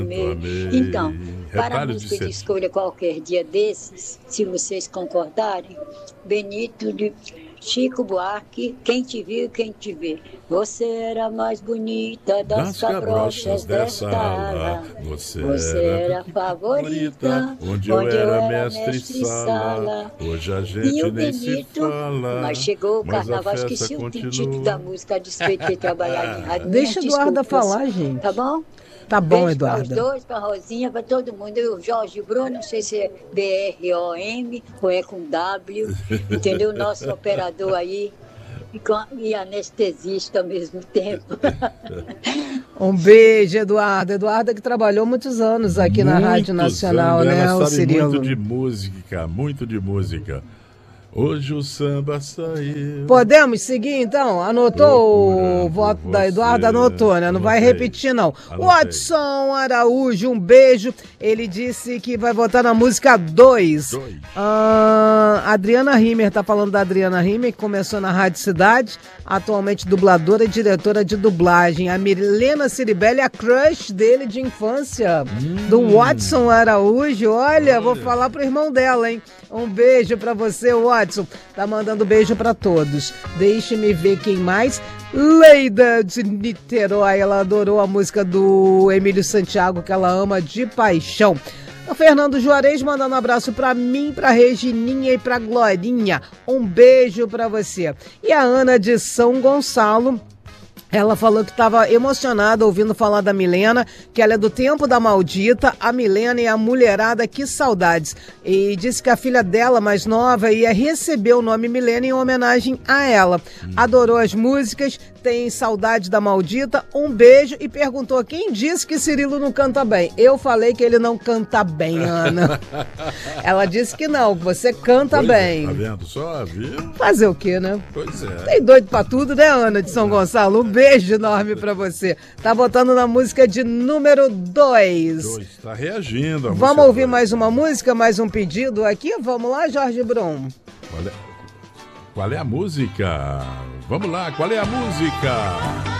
Amei. Então, para a Retalhos de música de ser. escolha qualquer dia desses, se vocês concordarem, Benito de Chico Buarque, quem te viu, quem te vê. Você era a mais bonita das Das cabrochas cabrochas dessa desta ala, ala. você Você era era a favorita, favorita, onde eu onde eu era era mestre mestre sala. sala. Hoje a E gente o nem se Benito, mas fala, chegou o mas a carnaval, festa esqueci o título da continua. música, a despeito de ter trabalhado em rádio, minha Deixa a Eduarda desculpas, falar, tá gente. bom? Tá bom, Beijo para os Eduarda. dois, para a Rosinha, para todo mundo. E o Jorge Bruno, não sei se é BROM ou é com W, entendeu? Nosso operador aí e anestesista ao mesmo tempo. Um beijo, Eduarda. Eduarda que trabalhou muitos anos aqui na Rádio Muitos Nacional, anos, né, ela o sabe Cirilo? muito de música, muito de música. Hoje o samba saiu. Podemos seguir, então? Anotou o voto da Eduarda? Anotou, né? Não vai Anotei. repetir, não. Anotei. Watson Araújo, um beijo. Ele disse que vai votar na música 2. Adriana Rimmer, tá falando da Adriana Rimmer, que começou na Rádio Cidade, atualmente dubladora e diretora de dublagem. A Milena Ciribelli é a crush dele de infância, do Watson Araújo. Olha, vou falar pro irmão dela, hein? Um beijo pra você, Watson. Tá mandando beijo pra todos. Deixe-me ver quem mais. Leida de Niterói, ela adorou a música do Emílio Santiago, que ela ama de paixão. O Fernando Juarez mandando um abraço pra mim, pra Regininha e pra Glorinha. Um beijo pra você. E a Ana de São Gonçalo, ela falou que estava emocionada ouvindo falar da Milena, que ela é do tempo da Maldita, a Milena e a mulherada, que saudades. E disse que a filha dela, mais nova, ia receber o nome Milena em homenagem a ela. Adorou as músicas, tem saudade da Maldita, um beijo, e perguntou quem disse que Cirilo não canta bem. Eu falei que ele não canta bem, Ana. Ela disse que não, que você canta Pois bem. Tá vendo só, viu? Fazer o quê, né? Pois é. Tem doido pra tudo, né, Ana de São Gonçalo? Um beijo enorme pra você. Tá botando na música de número 2. Tá reagindo. A Vamos música ouvir dois. mais uma música, mais um pedido aqui? Vamos lá, Jorge Brum. Qual é a música? Vamos lá, qual é a música?